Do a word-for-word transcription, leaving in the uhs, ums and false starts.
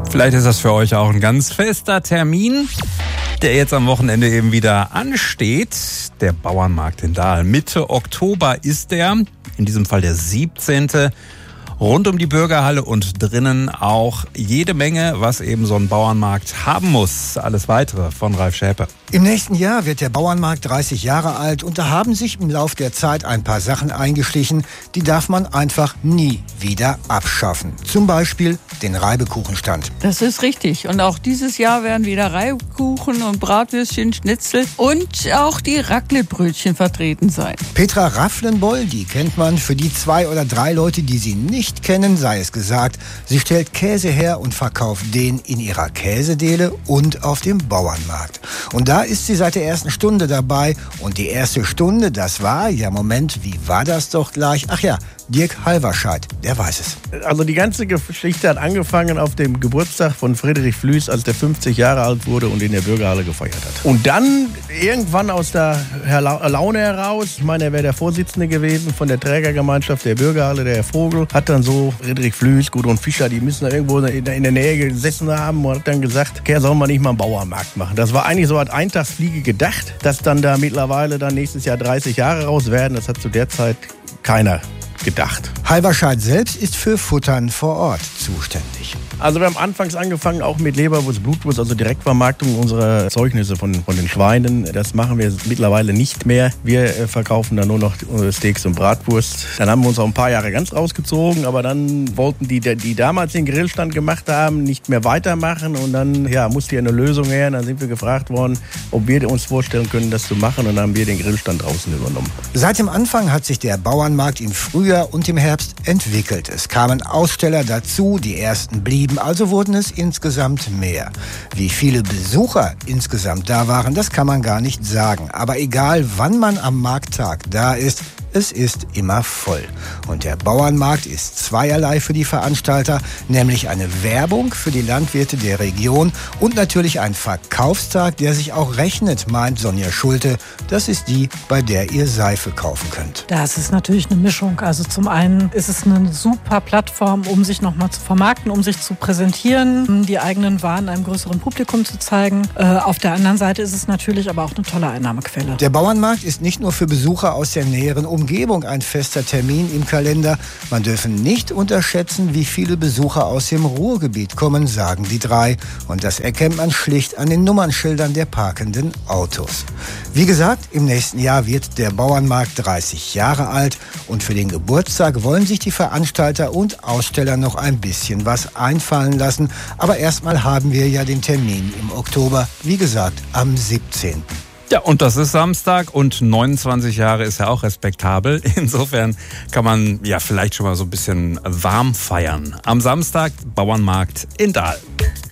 Vielleicht ist das für euch auch ein ganz fester Termin, der jetzt am Wochenende eben wieder ansteht. Der Bauernmarkt in Dahl. Mitte Oktober ist der, in diesem Fall der siebzehnte Rund um die Bürgerhalle und drinnen auch jede Menge, was eben so ein Bauernmarkt haben muss. Alles Weitere von Ralf Schäpe. Im nächsten Jahr wird der Bauernmarkt dreißig Jahre alt und da haben sich im Lauf der Zeit ein paar Sachen eingeschlichen, die darf man einfach nie wieder abschaffen. Zum Beispiel den Reibekuchenstand. Das ist richtig. Und auch dieses Jahr werden wieder Reibekuchen und Bratwürstchen, Schnitzel und auch die Raclettebrötchen vertreten sein. Petra Rafflenboll, die kennt man. Für die zwei oder drei Leute, die sie nicht kennen, sei es gesagt, sie stellt Käse her und verkauft den in ihrer Käsedele und auf dem Bauernmarkt. Und da ist sie seit der ersten Stunde dabei. Und die erste Stunde, das war, ja Moment, wie war das doch gleich? Ach ja, Dirk Halverscheid, der weiß es. Also die ganze Geschichte hat angefangen auf dem Geburtstag von Friedrich Flüß, als der fünfzig Jahre alt wurde und in der Bürgerhalle gefeiert hat. Und dann irgendwann aus der Laune heraus, ich meine, er wäre der Vorsitzende gewesen von der Trägergemeinschaft der Bürgerhalle, der Herr Vogel, hat dann so Friedrich Flüß, Gudrun Fischer, die müssen da irgendwo in der Nähe gesessen haben und hat dann gesagt, okay, soll man nicht mal einen Bauernmarkt machen. Das war eigentlich so als Eintagsfliege gedacht, dass dann da mittlerweile dann nächstes Jahr dreißig Jahre raus werden. Das hat zu der Zeit keiner gedacht. Halverscheid selbst ist für Futtern vor Ort zuständig. Also wir haben anfangs angefangen auch mit Leberwurst, Blutwurst, also Direktvermarktung unserer Erzeugnisse von, von den Schweinen. Das machen wir mittlerweile nicht mehr. Wir äh, verkaufen dann nur noch Steaks und Bratwurst. Dann haben wir uns auch ein paar Jahre ganz rausgezogen, aber dann wollten die, die damals den Grillstand gemacht haben, nicht mehr weitermachen und dann ja, musste hier eine Lösung her. Dann sind wir gefragt worden, ob wir uns vorstellen können, das zu machen und dann haben wir den Grillstand draußen übernommen. Seit dem Anfang hat sich der Bauernmarkt im Frühjahr und im Herbst entwickelt. Es kamen Aussteller dazu, die ersten blieben. Also wurden es insgesamt mehr. Wie viele Besucher insgesamt da waren, das kann man gar nicht sagen. Aber egal, wann man am Markttag da ist, es ist immer voll. Und der Bauernmarkt ist zweierlei für die Veranstalter, nämlich eine Werbung für die Landwirte der Region und natürlich ein Verkaufstag, der sich auch rechnet, meint Sonja Schulte. Das ist die, bei der ihr Seife kaufen könnt. Das ist natürlich eine Mischung. Also zum einen ist es eine super Plattform, um sich nochmal zu vermarkten, um sich zu präsentieren, die eigenen Waren einem größeren Publikum zu zeigen. Äh, auf der anderen Seite ist es natürlich aber auch eine tolle Einnahmequelle. Der Bauernmarkt ist nicht nur für Besucher aus der näheren Umgebung ein fester Termin im Kalender. Man dürfe nicht unterschätzen, wie viele Besucher aus dem Ruhrgebiet kommen, sagen die drei. Und das erkennt man schlicht an den Nummernschildern der parkenden Autos. Wie gesagt, im nächsten Jahr wird der Bauernmarkt dreißig Jahre alt. Und für den Geburtstag wollen sich die Veranstalter und Aussteller noch ein bisschen was einfallen lassen. Aber erstmal haben wir ja den Termin im Oktober, wie gesagt, am siebzehnten Ja, und das ist Samstag und neunundzwanzig Jahre ist ja auch respektabel. Insofern kann man ja vielleicht schon mal so ein bisschen warm feiern. Am Samstag Bauernmarkt in Dahl.